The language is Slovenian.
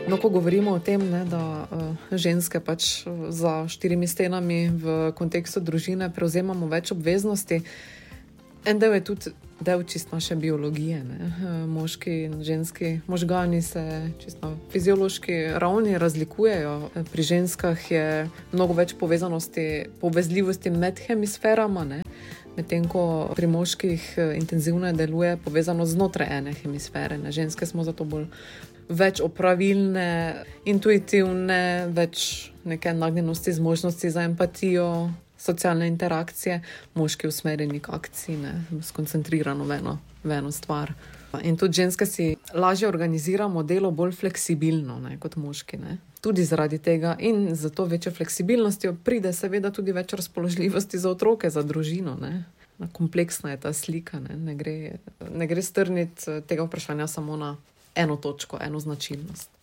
No, ko govorimo o tem, ne, da ženske pač za 4 stenami v kontekstu družine prevzemamo več obveznosti, en del je tudi del čisto naše biologije. Ne. Moški in ženski možgani se čisto fiziološki ravni razlikujejo. Pri ženskah je mnogo več povezljivosti med hemisferama, ne. Medtem ko pri moških intenzivno deluje povezano znotraj ene hemisfere. Ne. Ženske smo zato več opravilne, intuitivne, več neke nagnjenosti, zmožnosti za empatijo, socialne interakcije, moški usmerjeni k akciji, ne, skoncentrirano v eno stvar. In tudi ženske si lažje organiziramo delo bolj fleksibilno, ne, kot moški. Ne. Tudi zaradi tega in za to večjo fleksibilnostjo pride seveda tudi več razpoložljivosti za otroke, za družino. Ne. Kompleksna je ta slika, ne. Ne gre strniti tega vprašanja samo na eno točko, eno značilnost.